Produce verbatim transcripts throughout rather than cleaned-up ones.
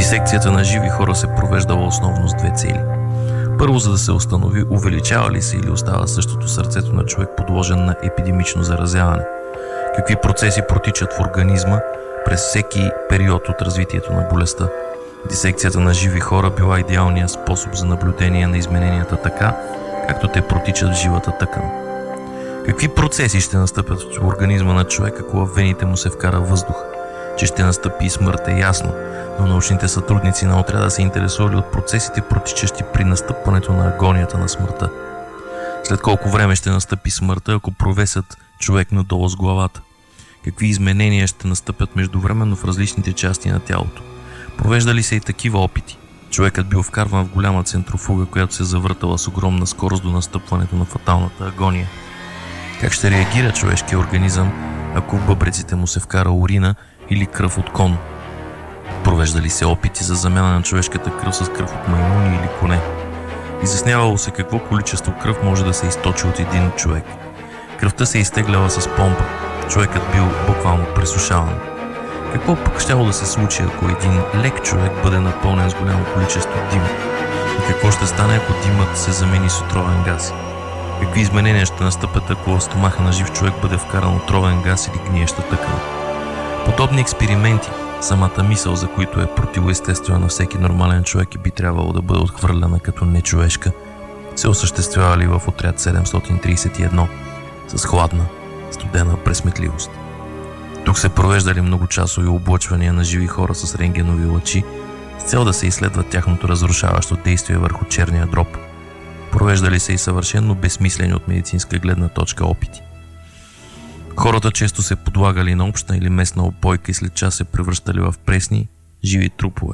Дисекцията на живи хора се провеждала основно с две цели. Първо, за да се установи увеличава ли се или остава същото сърцето на човек, подложен на епидемично заразяване. Какви процеси протичат в организма през всеки период от развитието на болестта. Дисекцията на живи хора била идеалният способ за наблюдение на измененията така, както те протичат в живата тъкан. Какви процеси ще настъпят в организма на човек, ако в вените му се вкара въздух? Че ще настъпи и смърт е ясно, но научните сътрудници на отряда се интересували от процесите, протичащи при настъпването на агонията на смъртта. След колко време ще настъпи смъртта, ако провесят човек надолу с главата? Какви изменения ще настъпят междувременно в различните части на тялото? Провеждали се и такива опити. Човекът бил вкарван в голяма центрофуга, която се завъртала с огромна скорост до настъпването на фаталната агония. Как ще реагира човешкия организъм, ако в бъбреците му се вкара урина или кръв от кон? Провеждали се опити за замяна на човешката кръв с кръв от маймуни или коне. Изяснявало се какво количество кръв може да се източи от един човек. Кръвта се изтегляла с помпа. Човекът бил буквално пресушаван. Какво пък щяло да се случи, ако един лек човек бъде напълнен с голямо количество дим? И какво ще стане, ако димът се замени с отровен газ? Какви изменения ще настъпят, ако в стомаха на жив човек бъде вкаран отровен газ или гниеща тъкан? Подобни експерименти, самата мисъл, за които е противоестествена на всеки нормален човек и би трябвало да бъде отхвърляна като нечовешка, се осъществявали в отряд седемстотин тридесет и едно с хладна, студена пресметливост. Тук се провеждали многочасови облъчвания на живи хора с рентгенови лъчи с цел да се изследва тяхното разрушаващо действие върху черния дроб. Провеждали се и съвършено безсмислени от медицинска гледна точка опити. Хората често се подлагали на общна или местна опойка и след час се превръщали в пресни, живи трупове.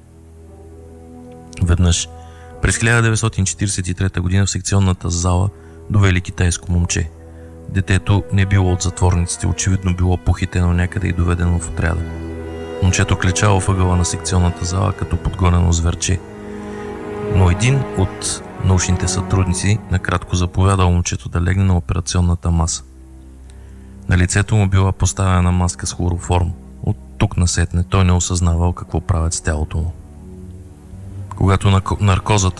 Веднъж, през хиляда деветстотин четиридесет и трета година в секционната зала довели китайско момче. Детето не било от затворниците, очевидно било похитено някъде и доведено в отряда. Момчето клечало в ъгъла на секционната зала като подгонено зверче. Но един от научните сътрудници накратко заповядал момчето да легне на операционната маса. На лицето му била поставена маска с хлороформ. От тук насетне той не осъзнавал какво правят с тялото му. Когато наркозата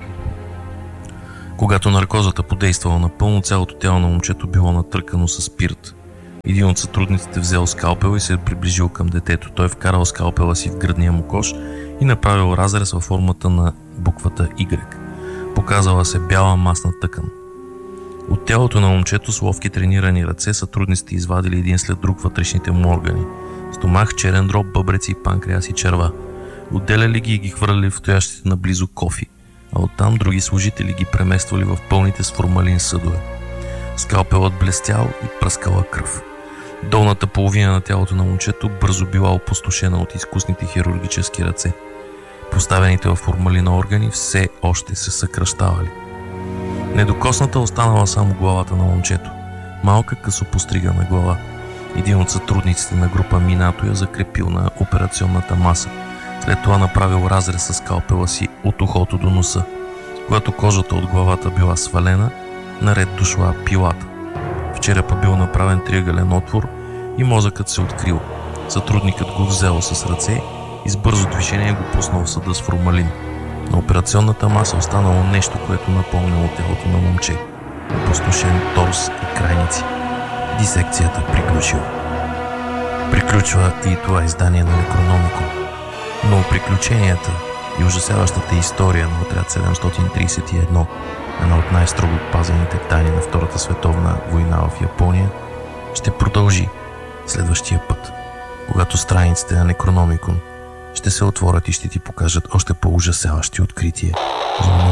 Когато наркозата подействала напълно, цялото тяло на момчето било натъркано с спирт. Един от сътрудниците взел скалпел и се приближил към детето. Той вкарал скалпела си в гръдния му кош и направил разрез във формата на буквата Y. Показала се бяла масна тъкан. От тялото на момчето с ловки тренирани ръце сътрудниците извадили един след друг вътрешните му органи. Стомах, черен дроб, бъбреци, панкреас и черва. Отделяли ги и ги хвърляли в стоящите наблизо кофи, а оттам други служители ги премествали в пълните с формалин съдове. Скалпелът блестял и пръскала кръв. Долната половина на тялото на момчето бързо била опустошена от изкусните хирургически ръце. Поставените в формалина органи все още се съкръщавали. Недокосната останала само главата на момчето. Малка късо постригана глава. Един от сътрудниците на група Минато я закрепил на операционната маса. След това направил разрез с скалпела си от ухото до носа. Когато кожата от главата била свалена, наред дошла пилата. В черепа бил направен триъгълен отвор и мозъкът се открил. Сътрудникът го взел с ръце и с бързо движение го пуснал в съда с формалин. На операционната маса останало нещо, което напомняло тялото на момче. Опустошен торс и крайници. Дисекцията приключила. Приключва и това издание на Некрономикон. Но приключенията и ужасяващата история на отряд седемстотин тридесет и едно, една от най-строго пазените тайни на Втората световна война в Япония, ще продължи следващия път, когато страниците на Некрономикон ще се отворят и ще ти покажат още по-ужасяващи открития.